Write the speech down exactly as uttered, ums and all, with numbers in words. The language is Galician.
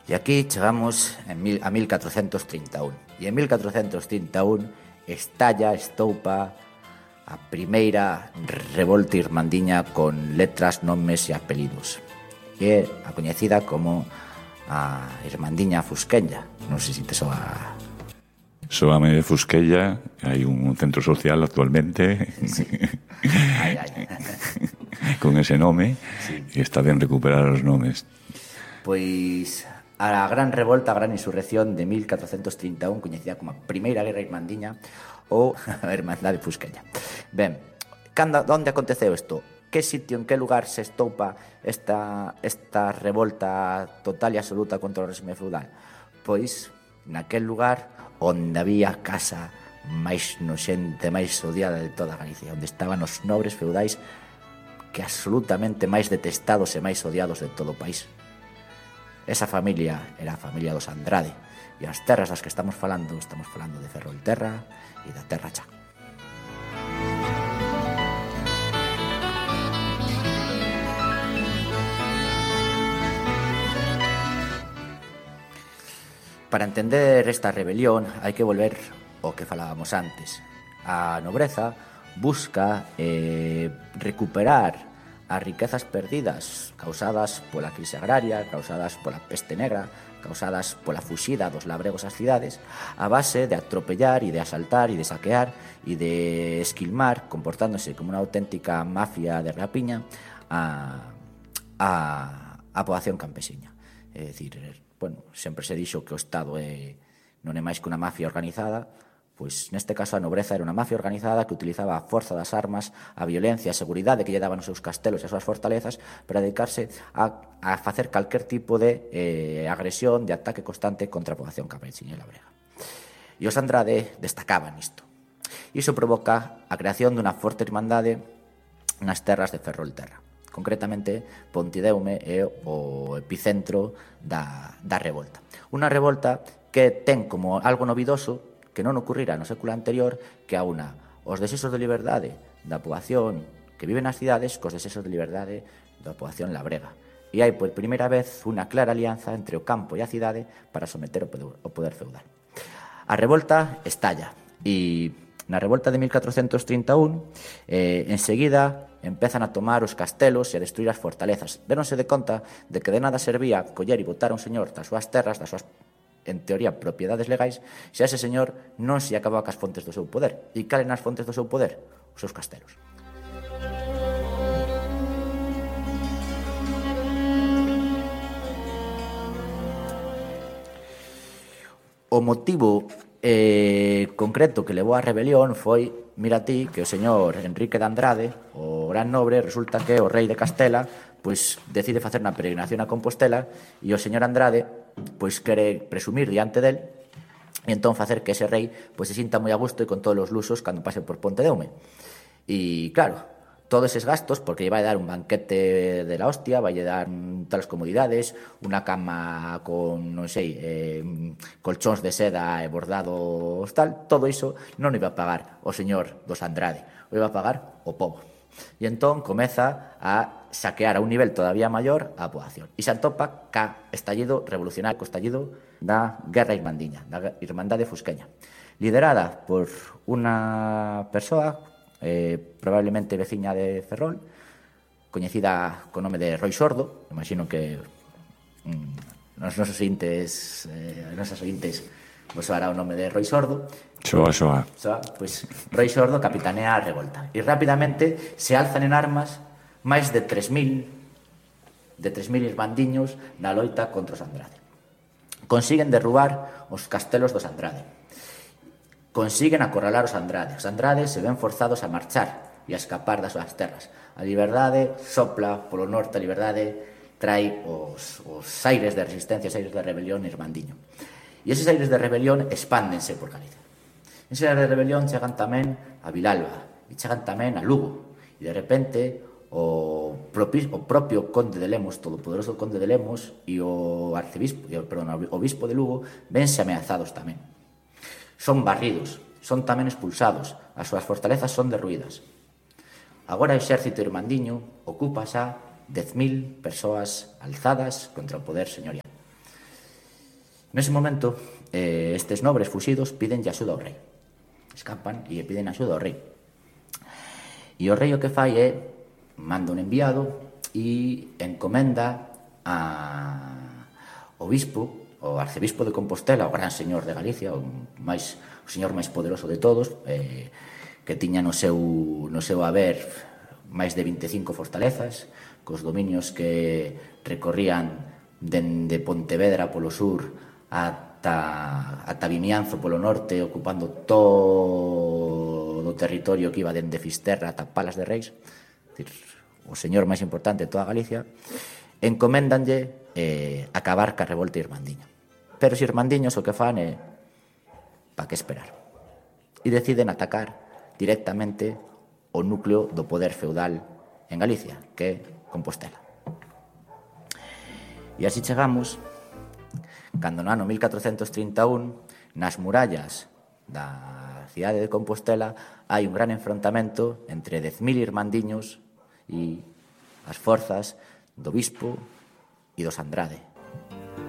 E aquí chegamos en mil, a mil catrocentos trinta e un. E en mil catrocentos trinta e un estalla, estoupa a primeira revolta irmandiña con letras, nomes e apelidos. Que é a coñecida como a Irmandiña Fusqueña. Non sei se te soa... Soame de Fusqueña, hai un centro social actualmente sí. Ai, ai. con ese nome, sí. E está ben recuperar os nomes. Pois a gran revolta, a gran insurrección de mil catrocentos trinta e un, coñecida como a Primeira Guerra Irmandiña ou a Irmandade Fusqueña. Ben, cando, onde aconteceu isto? Que sitio, en que lugar se estoupa esta, esta revolta total e absoluta contra o réxime feudal? Pois naquel lugar onde había a casa máis noxente, máis odiada de toda Galicia, onde estaban os nobres feudais que absolutamente máis detestados e máis odiados de todo o país. Esa familia era a familia dos Andrade, e as terras das que estamos falando, estamos falando de Ferrolterra e da Terra Chá. Para entender esta rebelión hai que volver ao que falábamos antes. A nobreza busca eh, recuperar as riquezas perdidas causadas pola crise agraria, causadas pola peste negra, causadas pola fuxida dos labregos ás cidades, a base de atropellar e de asaltar e de saquear e de esquilmar, comportándose como unha auténtica mafia de rapiña a, a, a poboación campesiña. É dicir, bueno, sempre se dixo que o Estado é, non é máis que unha mafia organizada. Pois neste caso a nobreza era unha mafia organizada que utilizaba a forza das armas, a violencia, a seguridade que lle daban os seus castelos e as súas fortalezas para dedicarse a, a facer calquer tipo de eh, agresión, de ataque constante contra a poboación campesiña e labrega. E os Andrade destacaban isto. Iso provoca a creación dunha forte irmandade nas terras de Ferrolterra. Concretamente, Pontideume é o epicentro da, da revolta. Unha revolta que ten como algo novidoso que non ocurrira no século anterior, que aúna os desexos de liberdade da poboación que vive nas cidades cos desexos de liberdade da poboación labrega. E hai por primeira vez unha clara alianza entre o campo e a cidade para someter o poder, o poder feudal. A revolta estalla e na revolta de mil catrocentos trinta e un eh, enseguida empezan a tomar os castelos e a destruir as fortalezas. Déronse de conta de que de nada servía coller e botar un señor das súas terras, das súas, en teoría, propiedades legais, se a ese señor non se acababa cas fontes do seu poder. E calen as fontes do seu poder? Os seus castelos. O motivo eh, concreto que levou á rebelión foi, mira ti, que o señor Enrique de Andrade, o gran nobre, resulta que o rei de Castela pois decide facer unha peregrinación a Compostela e o señor Andrade pois quere presumir diante del e entón facer que ese rei pois se sinta moi a gusto e con todos os luxos cando pase por Pontedeume. E claro, todos eses gastos, porque lle vai dar un banquete de la hostia, vai lle dar todas as comodidades, unha cama con, non sei, eh, colchóns de seda e bordados tal, todo iso non iba a pagar o señor dos Andrade, o iba a pagar o pobo. E entón comeza a saquear a un nivel todavía maior a poboación. E se atopa ca estallido revolucionario, co estallido da Guerra Irmandiña, da Irmandade Fusqueña, liderada por unha persoa eh, probablemente veciña de Ferrol, coñecida co nome de Roi Sordo. Imagino que mm, nos nosos ointes, eh, as nosas ointes vos soará o nome de Roi Sordo. Soa, soa. Soa, pois Roi Sordo capitanea a revolta e rapidamente se alzan en armas máis de tres mil de tres mil irmandiños na loita contra os Andrade. Consiguen derrubar os castelos dos Andrade, consiguen acorralar os Andrade. Os Andrade se ven forzados a marchar e a escapar das súas terras. A liberdade sopla polo norte, a liberdade trae os, os aires de resistencia, os aires de rebelión irmandiño. E eses aires de rebelión expándense por Galicia. Eses aires de rebelión chegan tamén a Vilalba e chegan tamén a Lugo. E de repente o, propi, o propio conde de Lemos, todopoderoso conde de Lemos, e o arcebispo, perdón, o obispo de Lugo vense ameazados tamén. Son barridos, son tamén expulsados, as súas fortalezas son derruídas. Agora o exército irmandiño ocupa xa dez mil persoas alzadas contra o poder señorial. Nese momento, eh, estes nobres fuxidos pídenlle axuda ao rei. Escapan e piden axuda ao rei. E o rei o que fai é manda un enviado e encomenda a, o bispo, o arcebispo de Compostela, o gran señor de Galicia, o, máis, o señor máis poderoso de todos, eh, que tiña no seu, no seu haber máis de vinte e cinco fortalezas, cos dominios que recorrían dende Pontevedra polo sur ata, ata Vimianzo polo norte, ocupando todo o territorio que iba dende Fisterra ata Palas de Reis, decir, o señor máis importante de toda Galicia, encoméndanlle eh, acabar ca revolta irmandiña. Pero os irmandiños o que fan é pa que esperar. E deciden atacar directamente o núcleo do poder feudal en Galicia, que é Compostela. E así chegamos cando no ano mil catrocentos trinta e un, nas murallas da cidade de Compostela, hai un gran enfrontamento entre dez mil irmandiños e as forzas do bispo e dos Andrade.